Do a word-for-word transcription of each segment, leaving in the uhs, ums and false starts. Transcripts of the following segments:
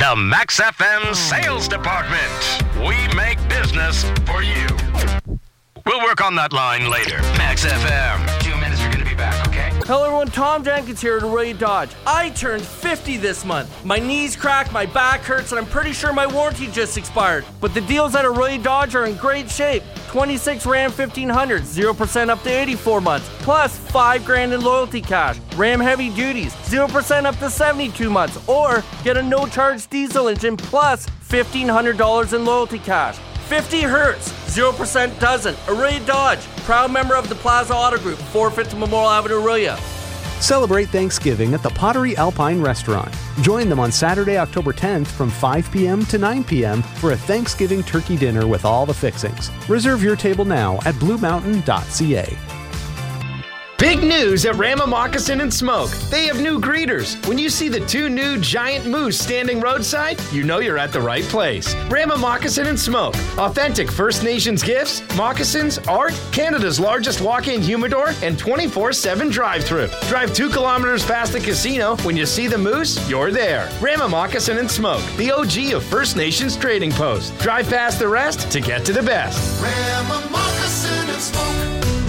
The Max F M Sales Department. We make business for you. We'll work on that line later. Max F M. Two minutes, we're going to be back, okay? Hello everyone, Tom Jenkins here at Arroyo Dodge. I turned fifty this month. My knees cracked, my back hurts, and I'm pretty sure my warranty just expired. But the deals at Arroyo Dodge are in great shape. twenty-six Ram fifteen hundred, zero percent up to eighty-four months, plus five grand in loyalty cash. Ram Heavy Duties, zero percent up to seventy-two months, or get a no-charge diesel engine plus fifteen hundred dollars in loyalty cash. fifty Hertz, zero percent doesn't. Arroyo Dodge, proud member of the Plaza Auto Group, four fifty Memorial Avenue, Arroyo. Celebrate Thanksgiving at the Pottery Alpine Restaurant. Join them on Saturday, October tenth from five p.m. to nine p.m. for a Thanksgiving turkey dinner with all the fixings. Reserve your table now at blue mountain dot c a. Big news at Rama Moccasin and Smoke. They have new greeters. When you see the two new giant moose standing roadside, you know you're at the right place. Rama Moccasin and Smoke. Authentic First Nations gifts, moccasins, art, Canada's largest walk-in humidor, and twenty-four seven drive-thru. Drive two kilometers past the casino. When you see the moose, you're there. Rama Moccasin and Smoke, the O G of First Nations Trading Post. Drive past the rest to get to the best. Rama Moccasin and Smoke.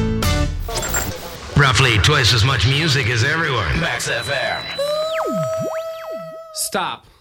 Roughly twice as much music as everywhere. Max F M. Stop.